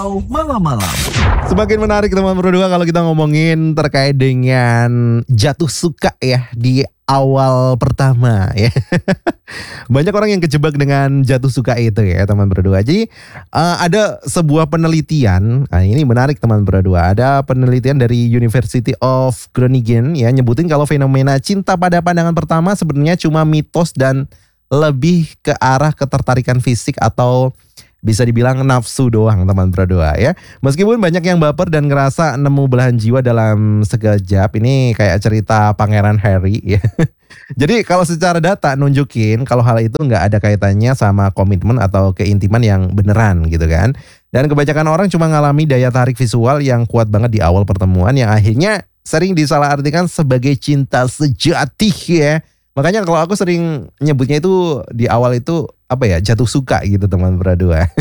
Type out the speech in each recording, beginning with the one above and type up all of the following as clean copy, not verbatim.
Malam-malam. Semakin menarik teman berdua kalau kita ngomongin terkait dengan jatuh suka ya di awal pertama ya. Banyak orang yang kejebak dengan jatuh suka itu ya teman berdua. Jadi ada sebuah penelitian, nah ini menarik teman berdua. Ada penelitian dari University of Groningen ya nyebutin kalau fenomena cinta pada pandangan pertama sebenarnya cuma mitos dan lebih ke arah ketertarikan fisik atau bisa dibilang nafsu doang teman berdua ya. Meskipun banyak yang baper dan ngerasa nemu belahan jiwa dalam sekejap. Ini kayak cerita Pangeran Harry ya. Jadi kalau secara data nunjukin kalau hal itu nggak ada kaitannya sama komitmen atau keintiman yang beneran gitu kan. Dan kebanyakan orang cuma ngalami daya tarik visual yang kuat banget di awal pertemuan yang akhirnya sering disalahartikan sebagai cinta sejati ya. Makanya kalau aku sering nyebutnya itu di awal itu apa ya, jatuh suka gitu teman berdua.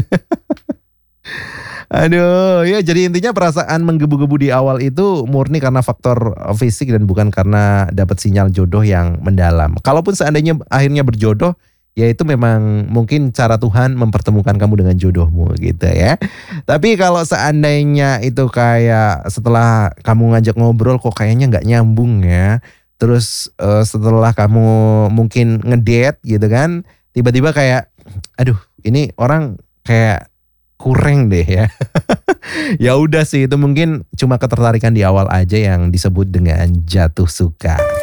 Aduh, ya jadi intinya perasaan menggebu-gebu di awal itu murni karena faktor fisik dan bukan karena dapat sinyal jodoh yang mendalam. Kalaupun seandainya akhirnya berjodoh, ya itu memang mungkin cara Tuhan mempertemukan kamu dengan jodohmu gitu ya. Tapi kalau seandainya itu kayak setelah kamu ngajak ngobrol kok kayaknya nggak nyambung ya. Terus setelah kamu mungkin ngedate gitu kan, tiba-tiba kayak, aduh ini orang kayak kurang deh ya. Ya udah sih itu mungkin cuma ketertarikan di awal aja yang disebut dengan jatuh suka.